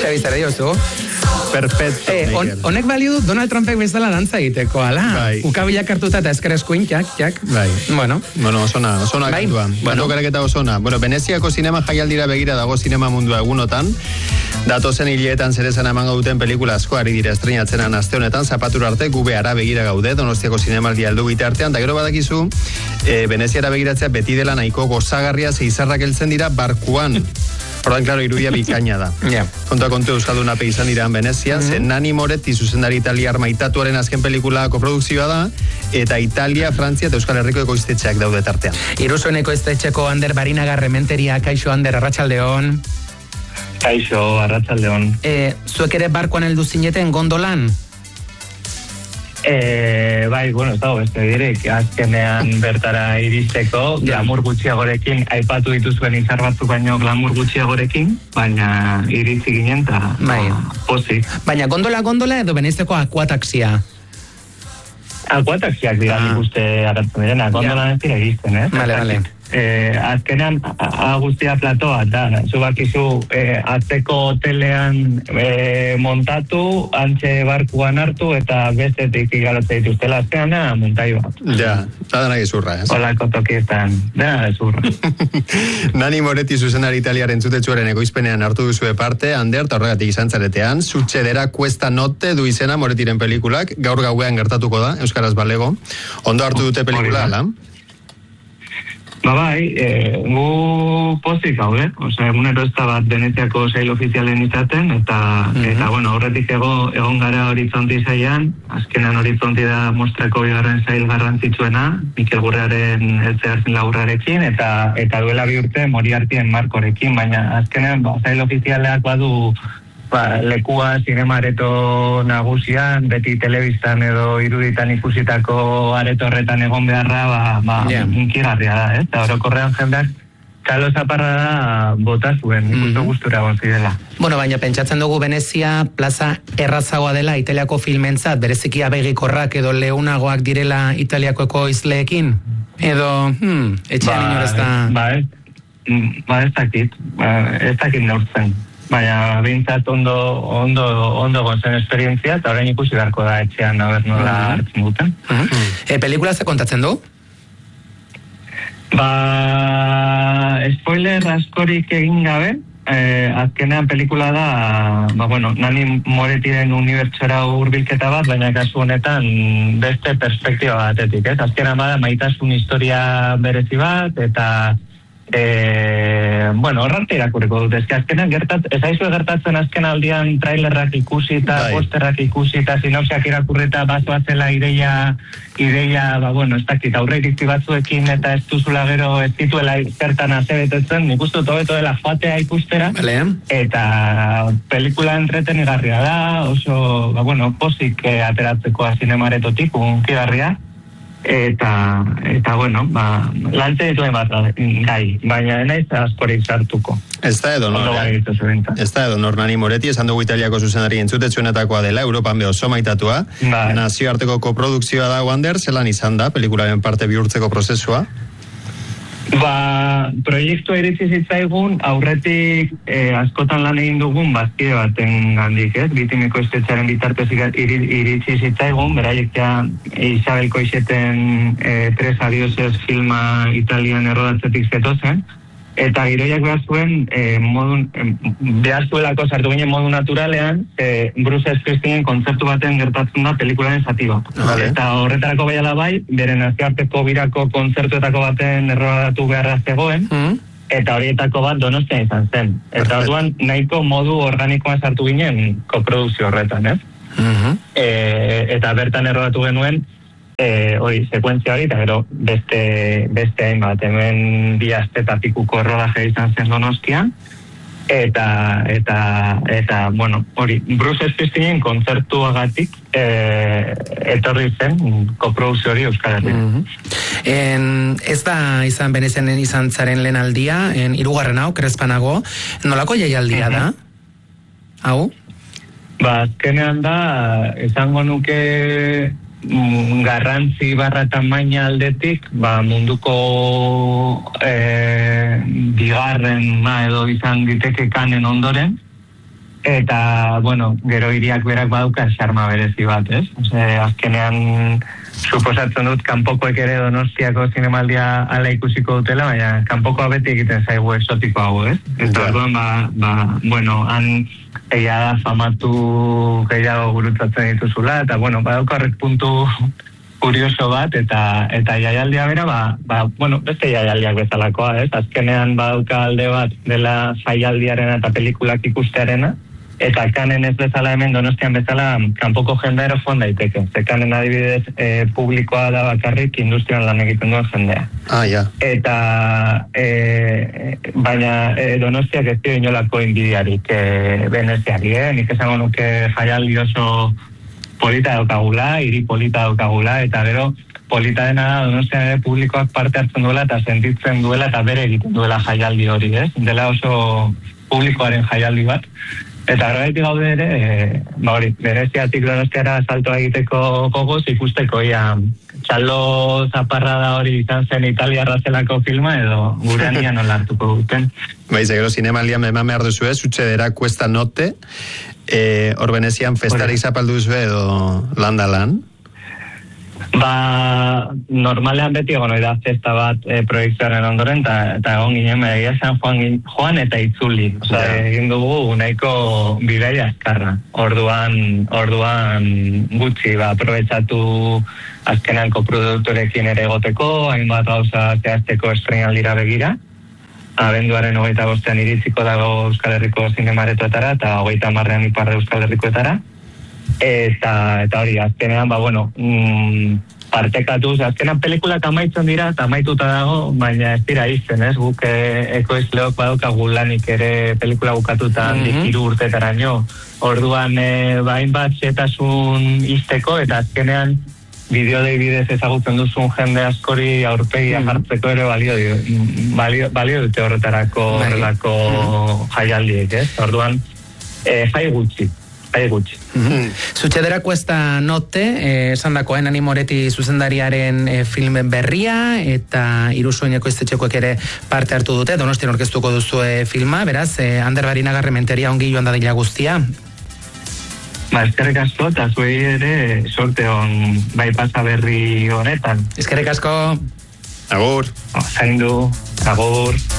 Eta bizarra diozu. Perfecto. Honek balio du Donald Trumpek bezala dantza egiteko, ala? Bai. Ukabilak hartuta eta esker eskuin, jak. Bai. Bueno, osona bai. Kantuan. Bueno, gareketa osona. Bueno, Veneziako zinema jaialdira begira dago zinema mundua egunotan. Datozen hileetan zeresan emango duten pelikula asko ari dira estreinatzen aste honetan, zapatura arte gube ara begira gaude, Donostiako zinemaldia heldu bitartean, da gero badakizu, Veneziara begiratzea beti dela nahiko gozagarria zeizarrak heltzen dira barkuan. Ordan, claro, irudia bikaina da. Yeah. Kontu Euskaldunape izan dira Venezia, zen Nani Moretti zuzendari italiar maitatuaren azken pelikula koprodukzioa da, eta Italia, Frantzia eta Euskal Herriko ekoiztetxeak daude tartean. Iruzueneko estetxeko Ander Barinaga Rementeria, kaixo Ander, arratsaldeon. Kaixo, arratsaldeon. Zuek ere barkoan heldu zineten gondolan? Bai, bueno, ez dago beste direk, azkenean bertara iristeko, glamour gutxiagorekin, aipatu dituzuen izar batzuk baino glamour gutxiagorekin, baina iritzi ginen eta pozik. Baina gondola edo Veneziako akuataxia? Akuataxiak dira nik uste agertzen direna, gondolan ez dira iristen, Vale. Azkenean guztia platoa da, zubakizu atzeko hotelean montatu, antxe barkuan hartu eta bestetik igarotzen dituztela azkenean montai bat. Ja, da dena gizurra, ez? Olako tokietan, dena gizurra. Nani Moretti zuzenari italiar entzutetsuaren ekoizpenean hartu duzue parte, Ander, eta horregatik izan zaretean, Succederá Cuesta Notte du izena Morettiren pelikulak, gaur gauean gertatuko da, Euskaraz balego. Ondo hartu dute pelikula, ala? Bai, gu pozik gaude, egunero ez da bat Veneziako sail ofizialen izaten, eta bueno, horretik egon gara Horizonti sailan, azkenan Horizonti da mostrako bigarren sail garrantzitsuena, Mikel Gurrearen Eltzearzen Laurrarekin, eta duela 2 urte Moriartien Markorekin, baina azkenan sail ofizialeak badu lekua zinema areto nagusian, beti telebistan edo iruditan ikusitako areto horretan egon beharra, inkigarria da, eta orokorrean jendeak kalo zaparra da bota zuen, ikustu gustura gontzidela. Bueno, baina pentsatzen dugu Venezia plaza errazagoa dela Italiako filmentzat, bereziki abegikorrak edo leunagoak direla Italiako ekoizleekin? Edo, etxean inorez da... Ez dakit neurtzen. Baina bintzat ondo gontzen esperientzia, eta orain ikusi beharko da etxean nola hartzen duten. Pelikula ze kontatzen du? Spoiler askorik egin gabe, azkenean pelikula da, Nani Morettiren unibertsora hurbilketa bat, baina kasu honetan beste perspektiba batetik, ez? Azkenean bada maitasun historia berezi bat, eta horrarte irakurriko dut, azkenan ezaizue gertatzen azken aldian trailerrak ikusi eta posterrak ikusi eta sinopsiak irakurrita bazoatzela ideia, ez dakit, aurreiritzi batzuekin eta ez duzula gero ez dituela zertan azebetetzen, nik uste hobeto dela joatea ikustera, eta pelikula entretenigarria da, oso, pozik ateratzeko zinemaretotik, unkigarria, eta lantzen dituen bat gai, baina naiz askorik sartuko. Ez da edo nor Nani Moretti, esan dugu Italiako zuzenari entzutetsuenetakoa dela, Europan oso maitatua, nazioarteko koprodukzioa da, Wander, zelan izan da, pelikularen parte bihurtzeko prozesua? Proiektua iritsi zitzaigun, aurretik askotan lan egin dugun bazkide baten gandik, Bitimeko estetxaren bitartez iritsi zitzaigun, beraiek Isabel Coixeten Tres Adioses filma Italian errodatzetik zetozen, eta giroiak behar zuelako sartu ginen modu naturalean, Bruce Springsteenen kontzertu baten gertatzen da pelikularen zati bat. Eta horretarako baiala bere nazioarteko birako kontzertuetako baten errodatu beharra zegoen, eta horietako bat Donostian izan zen. Eta orduan nahiko modu organikoan sartu ginen koprodukzio horretan, eta bertan errodatu genuen sekuentzia hori, eta gero beste hainbat, hemen 2 aste eta pikuko rodaje izan zen Donostian, eta hori, Bruce Springsteenen kontzertuagatik etorri zen koprodukzio hori Euskal Herrian. Ez da izan Venezian izan zaren lehen aldia, 3. hau, krespanago, nolako jaialdia da? Hau? Azkenean da, esango nuke garrantzi barra tamaina aldetik, munduko bigarren edo izan diteke Kanen ondoren, Eta, bueno, gero hiriak berak baduka xarma berezi bat, ez? Azkenean, suposatzen dut, kanpokoek ere Donostiako zinemaldia ala ikusiko dutela, baina kanpokoa beti egiten zaigu exotiko hau, ez? Eta orduan, bueno, han egia da famatu gehiago gurutzatzen dituzula, eta, bueno, badauka horrek puntu kurioso bat, eta jaialdia bera, bueno, beste jaialdiak bezalakoa, ez? Azkenean badauka alde bat dela jaialdiarena eta pelikulak ikustearena, eta kanen ez bezala hemen Donostian bezala kanpoko jendea joan daiteke. Ze kanen adibidez publikoa da bakarrik industrian lan egiten duen jendea. Ja. Eta baina Donostiak ez dio inolako inbidiarik Veneziari, nik esango nuke jaialdi oso polita daukagula, hiri polita daukagula, eta gero polita dena da Donostian ere publikoak parte hartzen duela eta sentitzen duela eta bere egiten duela jaialdi hori, ez? Dela oso publikoaren jaialdi bat. Eta horregatik gaude ere, Veneziatik Donostiara saltoa egiteko gogoz ikusteko txalo zaparrada hori izan zen italiarra zelako filma edo gurania nola hartuko duten. Gero zinemaldian eman behar duzu Sucederá Cuesta Notte, hor Venezian festarik zapaldu duzu edo lan? Normalean beti egon da festa bat proiektuaren ondoren, eta egon ginen egia zen joan eta itzuli. Egin dugu nahiko bidaia azkarra. Orduan gutxi aprobetxatu azkenean koproduktorekin ere egoteko, hainbat gauza zehazteko estrenaldira begira. Abenduaren 25 iritziko dago Euskal Herriko zinemaretoetara eta 30 iparra Euskal Herrikoetara. Eta hori, azkenean, partekatuz, azkenean pelikulak amaitzen dira, eta amaituta dago, baina ez dira izten, ez? Guk ekoizleok badukagu lanik ere pelikula bukatuta hiru urtetaraino. Orduan, hainbat xetasun izteko, eta azkenean bideodei bidez ezagutzen duzun jende askori aurpegia jartzeko ere balio dute horrelako jaialdiek, ez? Orduan, jai gutxi. Sucederá Cuesta Notte, esan dako Nani Moretti zuzendariaren film berria, eta Irusoineko iztetxekoek ere parte hartu dute, Donostian orkestuko duzu filma, beraz, Ander Barinagarre menteria ongi joan dadila guztia. Eskerrik asko, eta zuei ere sorte on bai pasa berri honetan. Eskerrik asko. Agur. Zaindu, agur.